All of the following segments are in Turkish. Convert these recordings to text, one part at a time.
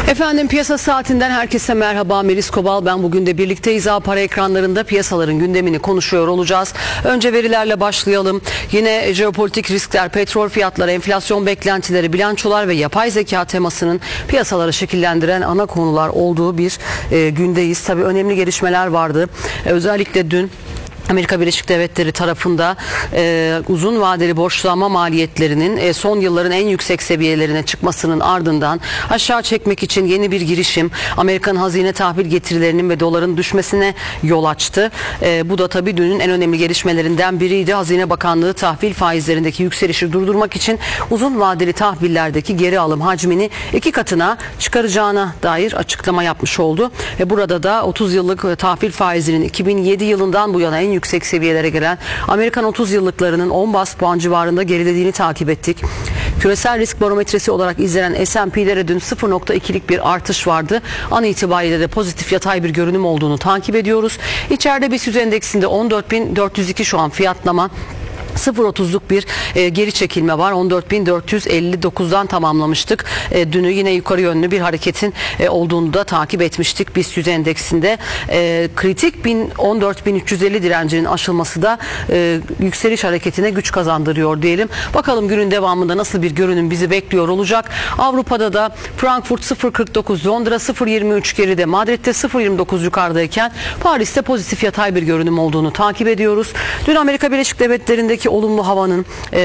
Efendim piyasa saatinden herkese merhaba. Melis Kobal ben, bugün de birlikteyiz. Para ekranlarında piyasaların gündemini konuşuyor olacağız. Önce verilerle başlayalım. Yine jeopolitik riskler, petrol fiyatları, enflasyon beklentileri, bilançolar ve yapay zeka temasının piyasaları şekillendiren ana konular olduğu bir gündeyiz. Tabii önemli gelişmeler vardı. Özellikle dün Amerika Birleşik Devletleri tarafında uzun vadeli borçlanma maliyetlerinin son yılların en yüksek seviyelerine çıkmasının ardından aşağı çekmek için yeni bir girişim Amerikan hazine tahvil getirilerinin ve doların düşmesine yol açtı. Bu da tabii dünün en önemli gelişmelerinden biriydi. Hazine Bakanlığı tahvil faizlerindeki yükselişi durdurmak için uzun vadeli tahvillerdeki geri alım hacmini 2 katına çıkaracağına dair açıklama yapmış oldu. Ve burada da 30 yıllık tahvil faizinin 2007 yılından bu yana en yüksek seviyelere gelen Amerikan 30 yıllıklarının 10 bas puan civarında gerilediğini takip ettik. Küresel risk barometresi olarak izlenen S&P'lere dün 0.2'lik bir artış vardı. An itibariyle de pozitif yatay bir görünüm olduğunu takip ediyoruz. İçeride BIST 100 endeksinde 14.402 şu an fiyatlama. 0.30'luk bir geri çekilme var. 14.459'dan tamamlamıştık. Dünü yine yukarı yönlü bir hareketin olduğunu da takip etmiştik. BIST 100 endeksinde kritik 14.350 direncinin aşılması da yükseliş hareketine güç kazandırıyor diyelim. Bakalım günün devamında nasıl bir görünüm bizi bekliyor olacak. Avrupa'da da Frankfurt 0.49, Londra 0.23 geride, Madrid'de 0.29 yukarıdayken Paris'te pozitif yatay bir görünüm olduğunu takip ediyoruz. Dün Amerika Birleşik Devletleri'ndeki olumlu havanın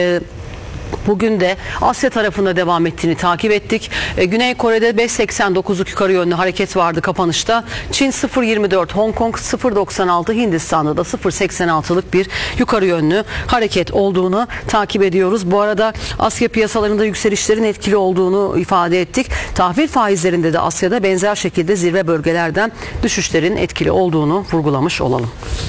bugün de Asya tarafında devam ettiğini takip ettik. Güney Kore'de 5.89'luk yukarı yönlü hareket vardı kapanışta. Çin 0.24, Hong Kong 0.96, Hindistan'da da 0.86'lık bir yukarı yönlü hareket olduğunu takip ediyoruz. Bu arada Asya piyasalarında yükselişlerin etkili olduğunu ifade ettik. Tahvil faizlerinde de Asya'da benzer şekilde zirve bölgelerden düşüşlerin etkili olduğunu vurgulamış olalım.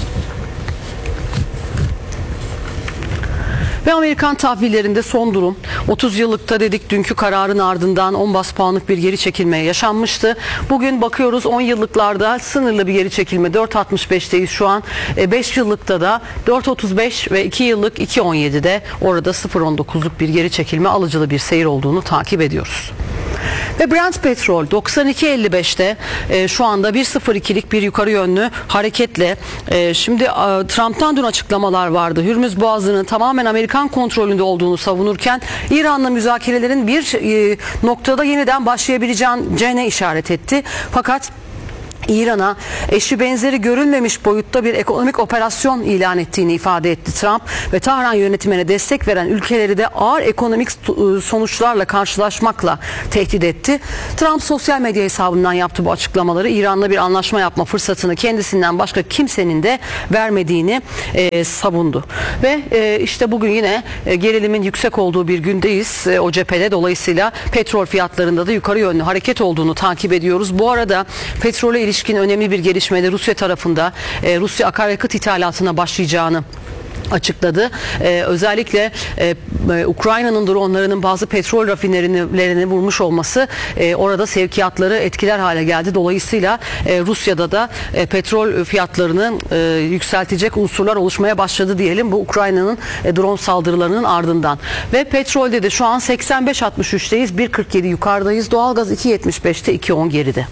Ve Amerikan tahvillerinde son durum 30 yıllıkta dedik, dünkü kararın ardından 10 bas puanlık bir geri çekilme yaşanmıştı. Bugün bakıyoruz 10 yıllıklarda sınırlı bir geri çekilme, 4.65'teyiz şu an. 5 yıllıkta da 4.35 ve 2 yıllık 2.17'de orada 0.19'luk bir geri çekilme, alıcılı bir seyir olduğunu takip ediyoruz. Ve Brent petrol 92.55'te şu anda 1.02'lik bir yukarı yönlü hareketle. Şimdi Trump'tan dün açıklamalar vardı. Hürmüz Boğazı'nın tamamen Amerikan kontrolünde olduğunu savunurken İran'la müzakerelerin bir noktada yeniden başlayabileceğine işaret etti. Fakat İran'a eşi benzeri görülmemiş boyutta bir ekonomik operasyon ilan ettiğini ifade etti Trump ve Tahran yönetimine destek veren ülkeleri de ağır ekonomik sonuçlarla karşılaşmakla tehdit etti. Trump sosyal medya hesabından yaptı bu açıklamaları. İran'la bir anlaşma yapma fırsatını kendisinden başka kimsenin de vermediğini savundu. Ve işte bugün yine gerilimin yüksek olduğu bir gündeyiz o cephede. Dolayısıyla petrol fiyatlarında da yukarı yönlü hareket olduğunu takip ediyoruz. Bu arada petrole ilişkin önemli bir gelişmede Rusya tarafında Rusya akaryakıt ithalatına başlayacağını açıkladı. Özellikle Ukrayna'nın dronlarının bazı petrol rafinerilerini vurmuş olması orada sevkiyatları etkiler hale geldi. Dolayısıyla Rusya'da da petrol fiyatlarını yükseltecek unsurlar oluşmaya başladı diyelim. Bu Ukrayna'nın drone saldırılarının ardından. Ve petrolde de şu an 85.63'teyiz. 1.47 yukarıdayız. Doğalgaz 2.75'te, 2.10 geride.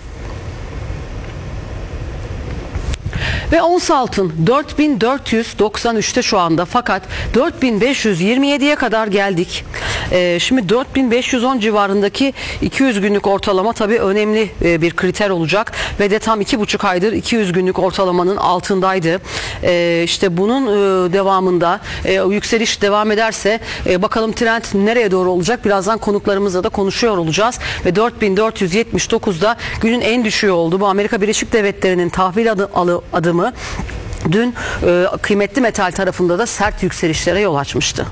Ve ons altın 4493'te şu anda, fakat 4527'ye kadar geldik. Şimdi 4510 civarındaki 200 günlük ortalama tabii önemli bir kriter olacak ve de tam 2,5 aydır 200 günlük ortalamanın altındaydı. İşte bunun devamında yükseliş devam ederse bakalım trend nereye doğru olacak, birazdan konuklarımızla da konuşuyor olacağız. Ve 4479'da günün en düşüğü oldu. Bu Amerika Birleşik Devletleri'nin tahvil adımı dün kıymetli metal tarafında da sert yükselişlere yol açmıştı.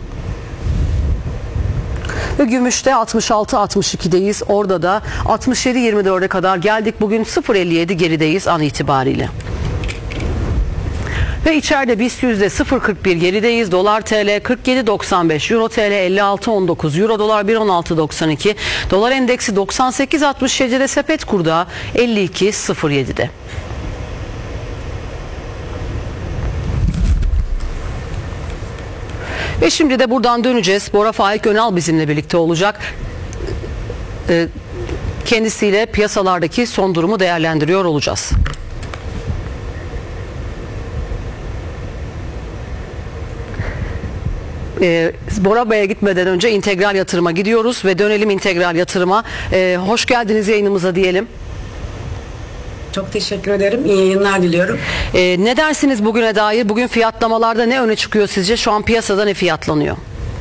Ve gümüşte 66-62'deyiz. Orada da 67-24'e kadar geldik. Bugün 0.57 gerideyiz an itibariyle. Ve içeride BIST 100'de 0.41 gerideyiz. Dolar TL 47.95, Euro TL 56.19, Euro dolar 1.16.92, dolar endeksi 98.67'de, sepet kurda 52.07'de. Ve şimdi de buradan döneceğiz. Bora Faik Önal bizimle birlikte olacak. kendisiyle piyasalardaki son durumu değerlendiriyor olacağız. Bora Bey'e gitmeden önce integral yatırıma gidiyoruz ve dönelim integral yatırıma. Hoş geldiniz yayınımıza diyelim. Çok teşekkür ederim. İyi yayınlar diliyorum. Ne dersiniz bugüne dair? Bugün fiyatlamalarda ne öne çıkıyor sizce? Şu an piyasada ne fiyatlanıyor?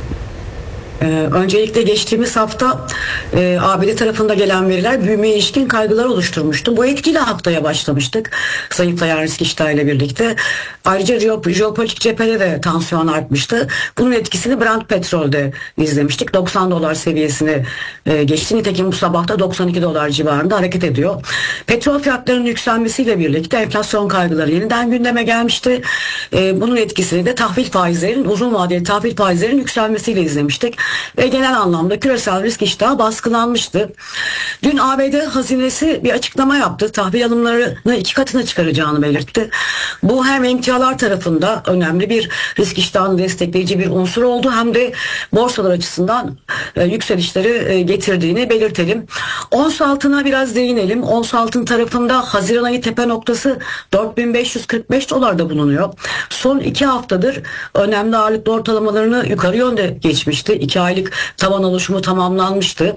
Öncelikle geçtiğimiz hafta ABD tarafında gelen veriler büyümeye ilişkin kaygılar oluşturmuştu. Bu etkiyle haftaya başlamıştık. Zayıflayan risk iştahıyla birlikte. Ayrıca jeopolitik cephede de tansiyon artmıştı. Bunun etkisini Brent petrolde izlemiştik. 90 dolar seviyesini geçti. Nitekim bu sabah da 92 dolar civarında hareket ediyor. Petrol fiyatlarının yükselmesiyle birlikte enflasyon kaygıları yeniden gündeme gelmişti. Bunun etkisini de uzun vadeli tahvil faizlerin yükselmesiyle izlemiştik. Ve genel anlamda küresel risk iştahı baskılanmıştı. Dün ABD hazinesi bir açıklama yaptı. Tahvil alımlarını 2 katına çıkaracağını belirtti. Bu hem emtialar tarafında önemli bir risk iştahını destekleyici bir unsur oldu, hem de borsalar açısından yükselişleri getirdiğini belirtelim. Ons altına biraz değinelim. Ons altın tarafında Haziran ayı tepe noktası 4545 dolarda bulunuyor. Son 2 haftadır önemli ağırlıklı ortalamalarını yukarı yönde geçmişti. 2 aylık tavan oluşumu tamamlanmıştı.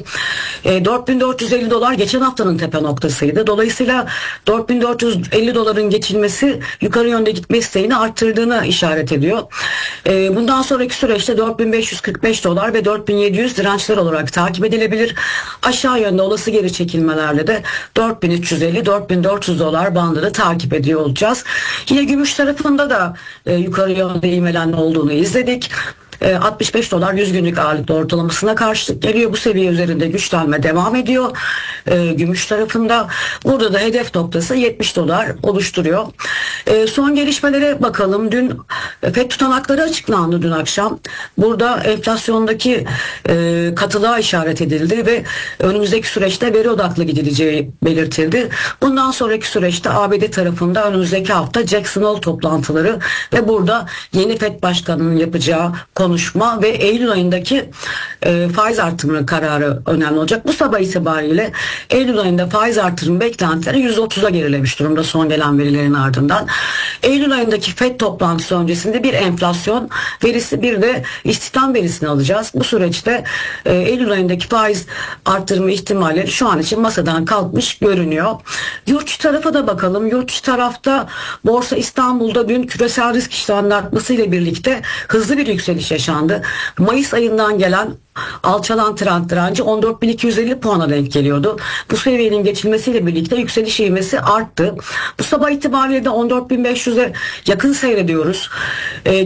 4450 dolar geçen haftanın tepe noktasıydı. Dolayısıyla 4450 doların geçilmesi yukarı yönde gitme isteğini arttırdığını işaret ediyor. Bundan sonraki süreçte 4545 dolar ve 4700 dirençler olarak takip edilebilir. Aşağı yönde olası geri çekilmelerle de 4350-4400 dolar bandını takip ediyor olacağız. Yine gümüş tarafında da yukarı yönde ivmelenme olduğunu izledik. 65 dolar 100 günlük ağırlıklı ortalamasına karşılık geliyor. Bu seviye üzerinde güçlenme devam ediyor. Gümüş tarafında burada da hedef noktası 70 dolar oluşturuyor. Son gelişmelere bakalım. Dün FED tutanakları açıklandı dün akşam. Burada enflasyondaki katılığa işaret edildi ve önümüzdeki süreçte veri odaklı gidileceği belirtildi. Bundan sonraki süreçte ABD tarafında önümüzdeki hafta Jackson Hole toplantıları ve burada yeni FED başkanının yapacağı konuşma ve Eylül ayındaki faiz artırımı kararı önemli olacak. Bu sabah itibariyle Eylül ayında faiz artırımı beklentileri %30'a gerilemiş durumda son gelen verilerin ardından. Eylül ayındaki FED toplantısı öncesinde bir enflasyon verisi, bir de istihdam verisini alacağız. Bu süreçte Eylül ayındaki faiz artırımı ihtimalleri şu an için masadan kalkmış görünüyor. Yurt dışı tarafa da bakalım. Yurt dışı tarafta Borsa İstanbul'da dün küresel risk iştahının artmasıyla birlikte hızlı bir yükseliş yaşandı. Mayıs ayından gelen alçalan trend direnci 14.250 puana denk geliyordu. Bu seviyenin geçilmesiyle birlikte yükseliş ivmesi arttı. Bu sabah itibariyle de 14.500'e yakın seyrediyoruz.